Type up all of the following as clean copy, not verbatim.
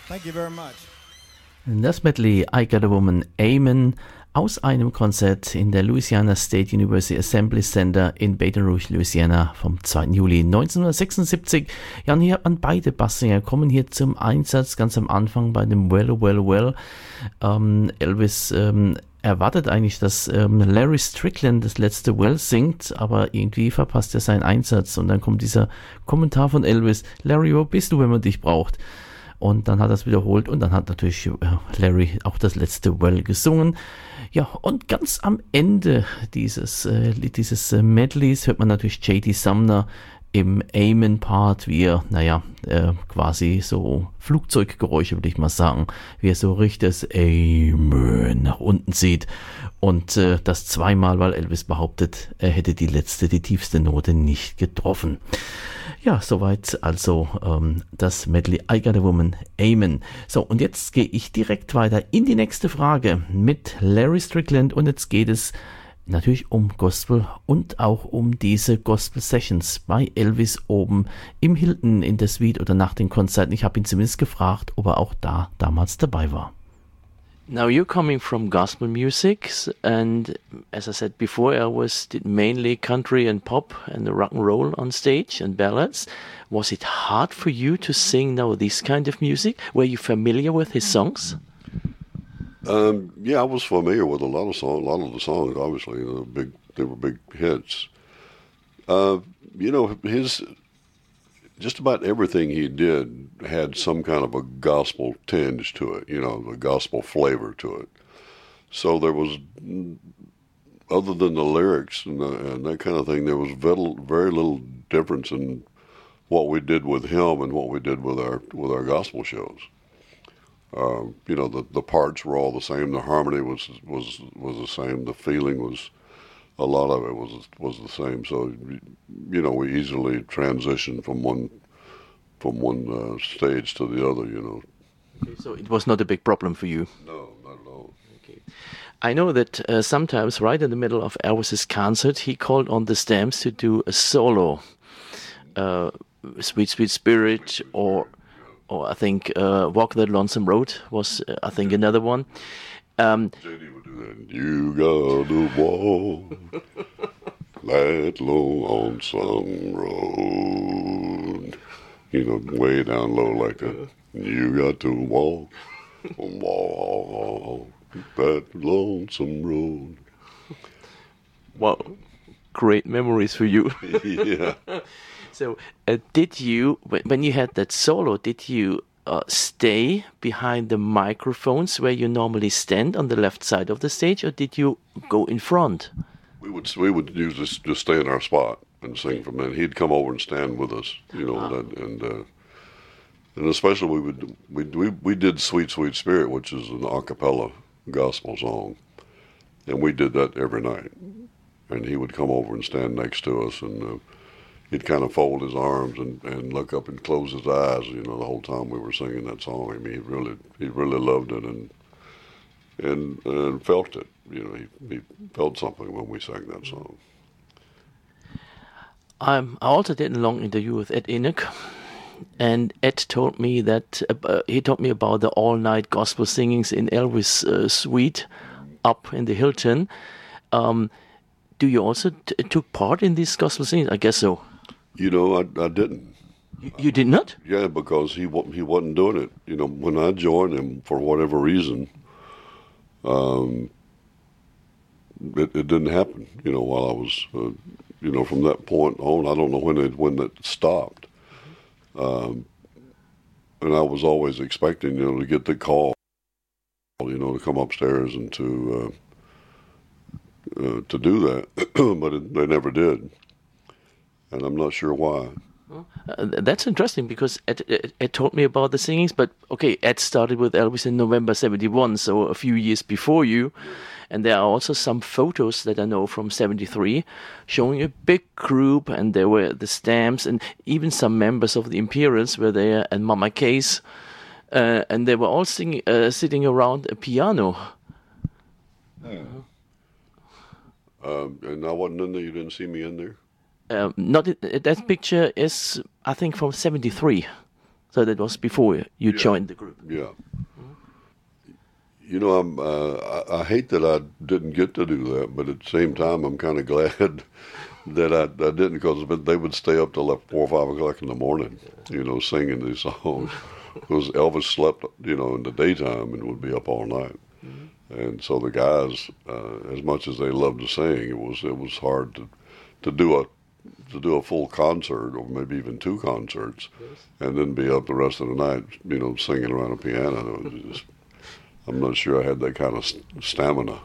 Thank you very much. Das Medley I Got a Woman, Amen, aus einem Konzert in der Louisiana State University Assembly Center in Baton Rouge, Louisiana vom 2. Juli 1976. Ja, und hier hat man beide Basssänger kommen hier zum Einsatz, ganz am Anfang bei dem Well, Well, Well. Elvis erwartet eigentlich, dass Larry Strickland das letzte Well singt, aber irgendwie verpasst er seinen Einsatz und dann kommt dieser Kommentar von Elvis: Larry, wo bist du, wenn man dich braucht? Und dann hat er es wiederholt und dann hat natürlich Larry auch das letzte Well gesungen. Ja, und ganz am Ende dieses Medleys hört man natürlich J.D. Sumner im Amen-Part, wie er, quasi so Flugzeuggeräusche, würde ich mal sagen, wie er so richtiges Amen nach unten zieht. Und das zweimal, weil Elvis behauptet, er hätte die tiefste Note nicht getroffen. Ja, soweit also das Medley I Got a Woman, Amen. So, und jetzt gehe ich direkt weiter in die nächste Frage mit Larry Strickland und jetzt geht es natürlich um Gospel und auch um diese Gospel Sessions bei Elvis oben im Hilton in der Suite oder nach den Konzerten. Ich habe ihn zumindest gefragt, ob er auch da damals dabei war. Now you're coming from gospel music, and as I said before, Elvis did mainly country and pop and rock and roll on stage and ballads. Was it hard for you to sing now this kind of music? Were you familiar with his songs? Yeah, I was familiar with a lot of the songs. Obviously, they were big hits. Just about everything he did had some kind of a gospel tinge to it, a gospel flavor to it. So there was, other than the lyrics and that kind of thing, there was very little difference in what we did with him and what we did with our gospel shows. The parts were all the same. The harmony was the same. The feeling was. A lot of it was the same, so we easily transitioned from one stage to the other. Okay, so it was not a big problem for you. No, not at all. Okay. I know that sometimes, right in the middle of Elvis's concert, he called on the Stamps to do a solo, "Sweet Sweet Spirit," or I think "Walk That Lonesome Road" was I think another one. JD would do that. You gotta walk that lonesome road. Way down low like that. You got to walk that lonesome road. Wow, great memories for you. Yeah. So, did you, when you had that solo, did you stay behind the microphones where you normally stand on the left side of the stage, or did you go in front? We would usually just stay in our spot and sing from there. He'd come over and stand with us, and especially we did "Sweet Sweet Spirit," which is an a cappella gospel song, and we did that every night. And he would come over and stand next to us, and he'd kind of fold his arms and look up and close his eyes, the whole time we were singing that song. I mean, he really loved it and felt it. He felt something when we sang that song. I also did a long interview with Ed Enoch, and Ed told me that he told me about the all-night gospel singings in Elvis' suite up in the Hilton. Do you also took part in these gospel singings? I guess so. I didn't. You did not? Yeah, because he wasn't doing it. When I joined him, for whatever reason, it didn't happen. While I was, from that point on, I don't know when that stopped. And I was always expecting, to get the call, to come upstairs and to do that, but they never did. And I'm not sure why. That's interesting because Ed told me about the singings, but okay, Ed started with Elvis in November 71, so a few years before you. And there are also some photos that I know from 73 showing a big group, and there were the Stamps, and even some members of the Imperials were there, and Mama Case, and they were all sitting around a piano. And I wasn't in there, you didn't see me in there? That picture is, I think, from 73. So that was before you joined the group. Yeah. You know, I hate that I didn't get to do that, but at the same time, I'm kind of glad that I didn't, because they would stay up till like 4 or 5 o'clock in the morning, you know, singing these songs. Because Elvis slept, you know, in the daytime and would be up all night. And so the guys, as much as they loved to sing, it was hard to do a full concert, or maybe even 2 concerts, and then be up the rest of the night, you know, singing around a piano. It was just, I'm not sure I had that kind of stamina.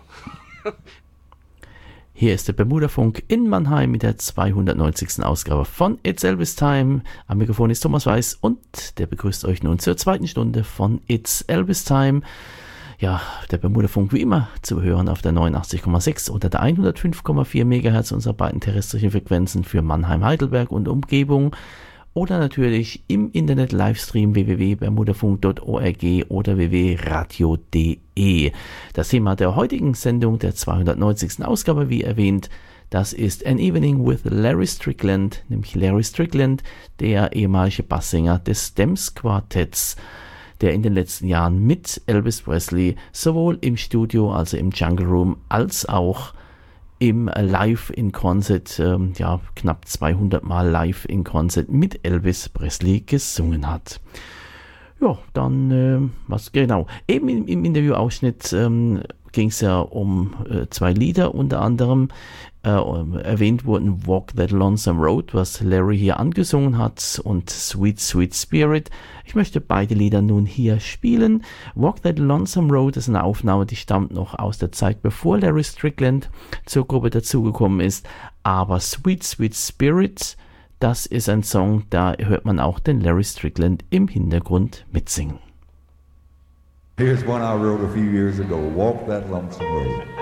Hier ist der Bermuda-Funk in Mannheim mit der 290. Ausgabe von It's Elvis Time. Am Mikrofon ist Thomas Weiß und der begrüßt euch nun zur 2. Stunde von It's Elvis Time. Ja, der Bermuda-Funk wie immer zu hören auf der 89,6 oder der 105,4 MHz unserer beiden terrestrischen Frequenzen für Mannheim, Heidelberg und Umgebung. Oder natürlich im Internet Livestream www.bermudafunk.org oder www.radio.de. Das Thema der heutigen Sendung, der 290. Ausgabe, wie erwähnt, das ist An Evening with Larry Strickland, nämlich Larry Strickland, der ehemalige Basssänger des Stems Quartetts, der in den letzten Jahren mit Elvis Presley sowohl im Studio, also im Jungle Room, als auch im Live in Concert, knapp 200 Mal Live in Concert mit Elvis Presley gesungen hat. Ja, dann, was genau, eben im Interviewausschnitt ging es ja um 2 Lieder, unter anderem erwähnt wurden Walk That Lonesome Road, was Larry hier angesungen hat, und Sweet Sweet Spirit. Ich möchte beide Lieder nun hier spielen. Walk That Lonesome Road ist eine Aufnahme, die stammt noch aus der Zeit, bevor Larry Strickland zur Gruppe dazugekommen ist, aber Sweet Sweet Spirit, das ist ein Song, da hört man auch den Larry Strickland im Hintergrund mitsingen. Here's one I wrote a few years ago, Walk That Lonesome Road.